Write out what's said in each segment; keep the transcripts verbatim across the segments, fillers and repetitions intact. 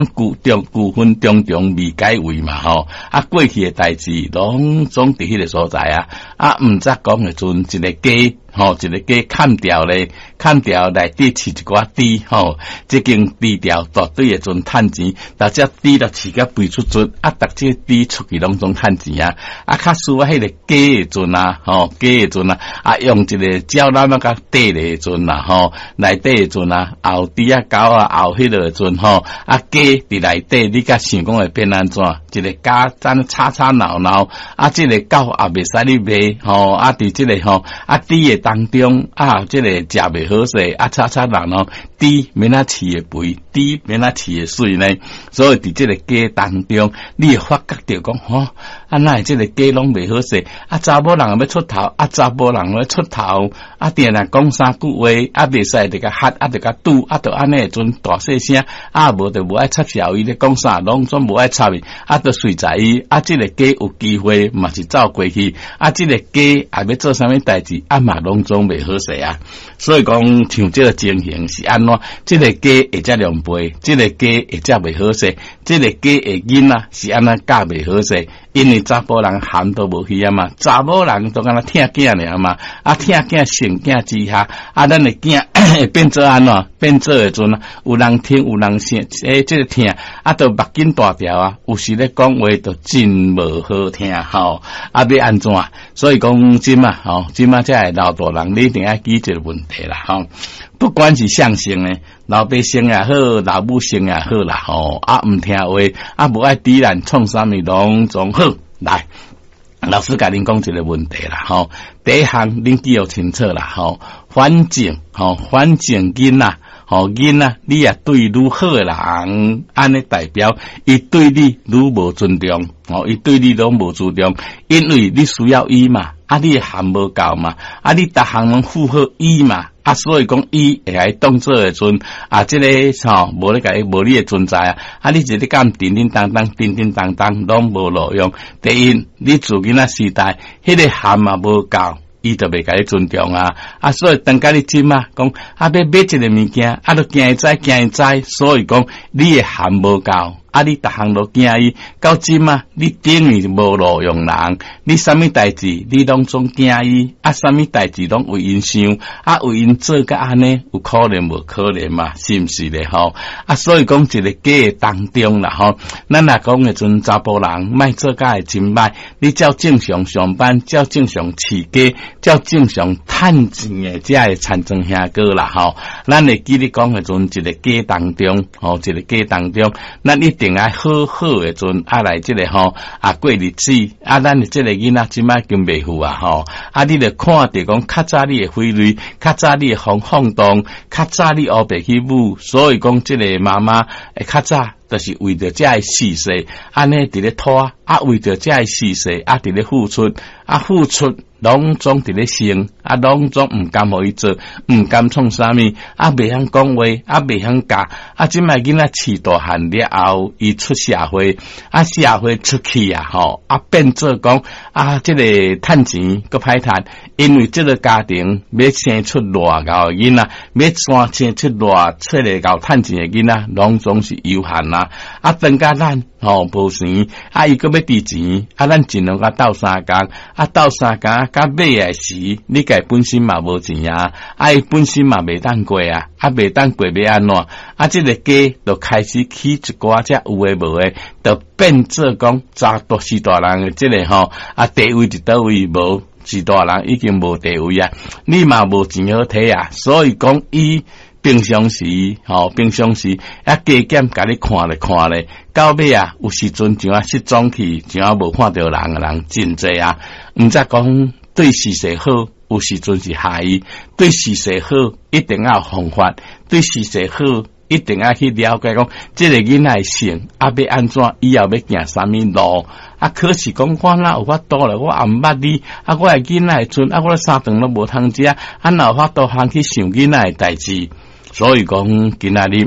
古中古分中中未改位嘛吼，啊过去诶代志拢总伫迄个所在啊，啊毋则讲诶阵一个家吼，一个家砍掉咧，砍掉内底饲一寡猪吼，即间猪条大堆诶阵趁钱，大只猪就饲甲肥出出，啊逐只猪出去拢总趁钱啊，啊较输啊迄个家诶阵啊，吼家诶阵啊，啊用一个鸟篮啊甲底咧阵啊，吼内底诶阵啊，后猪啊狗啊后迄落诶阵吼，啊家伫内底，你甲想讲会变安怎？一个家咱吵吵闹闹，啊即个狗也袂使你卖吼，啊伫即个吼啊猪诶当中啊，即、这个食袂好势，啊吵吵闹闹，猪免啊饲诶肥，猪免啊饲诶水呢，所以伫即个家当中，你会发觉着讲吼，啊哪会即个家拢袂好势，啊查某人要出头，啊查某人要出头，啊定定讲三句话，啊袂使得甲吓，啊得甲拄，啊着安尼阵大细声，啊无着无爱插小伊咧讲啥，拢总无爱插伊，啊着随在伊，啊即、这个家有机会嘛是走过去，啊即、这个家也要做啥物代志，啊嘛拢总袂好势啊，所以讲像即个情形是安怎？即、这个家会遮两倍，即、这个家会遮袂好势，即、这个家诶囡仔是安怎教袂好势？因为查甫人含都无去啊嘛，查某人都敢若疼囝尔嘛，啊疼囝生囝之下，啊咱诶囝会变做安怎？变做诶阵啊，有人听有人生，诶，即、这个听啊，都目筋大条啊，有时咧讲话都真无好听吼，啊要安怎？所以讲今啊，吼今啊，即个老大人你一定要记这个问题啦，吼。不管是相声诶，老百姓也好，老母姓也好啦，吼啊毋听话，啊无爱抵咱创啥物拢总好。来，老师甲恁讲一个问题啦，吼，第一项恁记录清楚啦，吼，反正吼反正囡仔，吼囡仔你也对愈好诶人，安尼代表伊对你愈无尊重，吼伊对你拢无注重，因为你需要伊嘛，啊你含无够嘛，啊你逐项拢符合伊嘛。啊，所以讲伊会来当做诶阵啊，即、这个吼无咧甲伊无你诶存在啊，啊你一日干叮叮当当、叮叮当当拢无路用。第一，你自囡仔时代迄、那个含嘛无够，伊就袂甲你尊重啊。啊，所以等甲你真啊，讲啊要买一个物件，啊都惊伊知惊伊知，所以讲你诶含无够。啊！你逐项都惊伊，到今啊，你等于无路用人，你啥物代志你拢总惊伊，啊，啥物代志拢为因想，啊，为因做甲安尼，有可能无可能嘛？是毋是咧？吼！啊，所以讲一个家当中啦，吼，咱若讲诶阵查甫人，莫做甲会真歹，你照正常上班，照正常饲家，照正常趁钱诶，才会参庄兄哥啦，吼！咱会记你讲诶阵，一个家当中，吼，一个家当中，咱一定爱好好诶阵，啊来即、這个吼啊过日子，啊咱诶即个囡仔即摆经袂赴啊吼，啊你著看着讲较早你诶费瑞，较早你诶放放荡，较早你学白去舞，所以讲即个妈妈诶较早。就是为着这个事实，安尼伫咧拖，啊为着这个事实，啊伫咧付出，啊付出拢总伫咧成，啊拢总毋甘互伊做，毋甘创啥物，啊袂晓讲话，啊袂晓教，啊即摆囡仔饲大汉了后，伊出社会，啊社会出去啊吼，啊变做讲啊即、這个趁錢佫歹趁，因为即个家庭要生出偌高囡仔，要生生出偌出嚟高趁錢诶囡仔，拢總是有限啦。啊，等甲咱吼無錢，啊伊佫要佇錢，啊咱盡量甲鬥三工，啊鬥三工，甲買誒時，你家本身嘛無錢啊，啊伊本身嘛袂當過啊，啊袂當過要安怎？啊即、這個家就開始起一寡只有誒無誒，就變做講查都是大人誒即個吼，啊地位佇倒位無？是大人已經無地位啊，你嘛無錢好睇啊，所以講伊。平常時，吼、哦，平常時啊，加減甲你看咧看咧，到尾啊，有時陣像啊失蹤去，像啊無看到人嘅人真濟啊。毋則講對事實好，有時陣是害伊；對事實好，一定要有方法；對事實好，一定要去了解講，即個囡仔性啊要安怎，以後要行啥物路。啊，可是講我哪有法度咧？我也毋捌你，啊，我係囡仔陣，啊，我三頓都無通食，啊，哪有法度通去想囡仔嘅代志？所以講，今仔日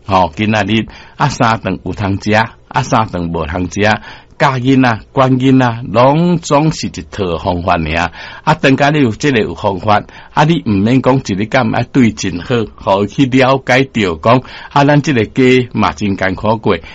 吼，今仔日啊三顿有通食，啊三顿无通食。教囡仔、管囡仔，拢总是一套方法尔。啊，等下你有即个有方法，啊，你毋免讲一日干啊对真好，互去了解着讲，啊，咱即个家嘛真艰苦过。